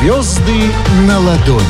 Звезды на ладони.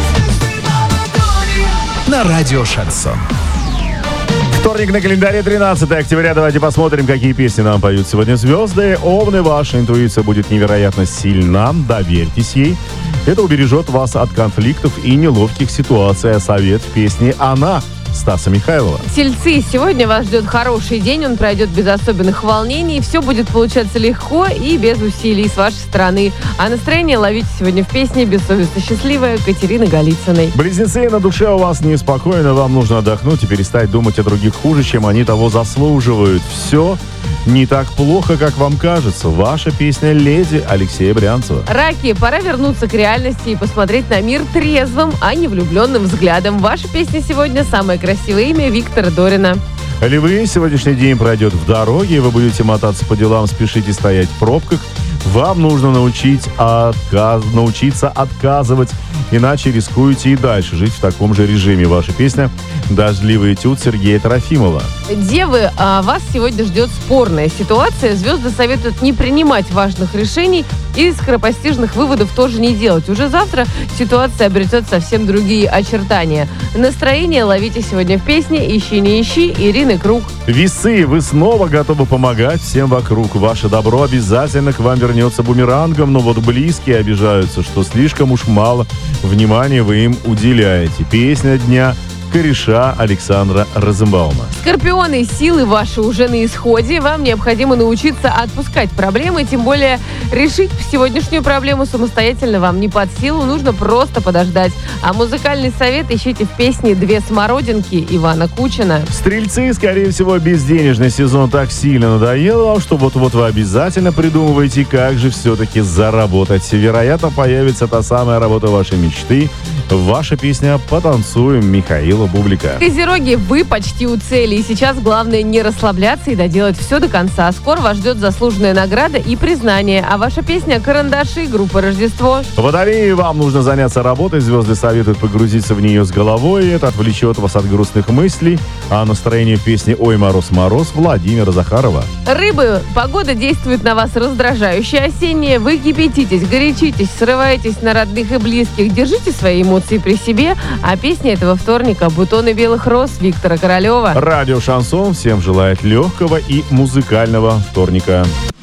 На радио «Шансон». Вторник на календаре, 13 октября. Давайте посмотрим, какие песни нам поют сегодня звезды. Овны, ваша интуиция будет невероятно сильна. Доверьтесь ей. Это убережет вас от конфликтов и неловких ситуаций. А совет в песне «Она» Стаса Михайлова. Тельцы, сегодня вас ждет хороший день, он пройдет без особенных волнений, все будет получаться легко и без усилий с вашей стороны. А настроение ловите сегодня в песне «Бессовестно счастливая» Катерины Голицыной. Близнецы, на душе у вас неспокойно, вам нужно отдохнуть и перестать думать о других хуже, чем они того заслуживают. Все не так плохо, как вам кажется. Ваша песня «Леди» Алексея Брянцева. Раки, пора вернуться к реальности и посмотреть на мир трезвым, а не влюбленным взглядом. Ваша песня сегодня «Самое красивое имя» Виктора Дорина. Львы, сегодняшний день пройдет в дороге, вы будете мотаться по делам, спешите стоять в пробках. Вам нужно научиться отказывать, иначе рискуете и дальше жить в таком же режиме. Ваша песня «Дождливый этюд» Сергея Трофимова. Девы, вас сегодня ждет спорная ситуация. Звезды советуют не принимать важных решений и скоропостижных выводов тоже не делать. Уже завтра ситуация обретет совсем другие очертания. Настроение ловите сегодня в песне «Ищи, не ищи» Ирины Круг. Весы, вы снова готовы помогать всем вокруг. Ваше добро обязательно к вам вернется бумерангом, но вот близкие обижаются, что слишком уж мало внимания вы им уделяете. Песня дня «Кореша» Александра Розенбаума. Скорпионы, силы ваши уже на исходе. Вам необходимо научиться отпускать проблемы, тем более решить сегодняшнюю проблему самостоятельно вам не под силу, нужно просто подождать. А музыкальный совет ищите в песне «Две смородинки» Ивана Кучина. Стрельцы, скорее всего, безденежный сезон так сильно надоел, что вот-вот вы обязательно придумываете, как же все-таки заработать. Вероятно, появится та самая работа вашей мечты. Ваша песня «Потанцуем» Михаила Бублика. Козероги, вы почти у цели. И сейчас главное не расслабляться и доделать все до конца. Скоро вас ждет заслуженная награда и признание. А ваша песня «Карандаши» группа «Рождество». Водолеи, вам нужно заняться работой. Звезды советуют погрузиться в нее с головой. Это отвлечет вас от грустных мыслей. А настроение песни «Ой, мороз, мороз» Владимира Захарова. Рыбы, погода действует на вас раздражающе осенняя. Вы кипятитесь, горячитесь, срываетесь на родных и близких. Держите свои эмоции при себе. А песня этого вторника «Бутоны белых роз» Виктора Королева. Радио «Шансон» всем желает легкого и музыкального вторника.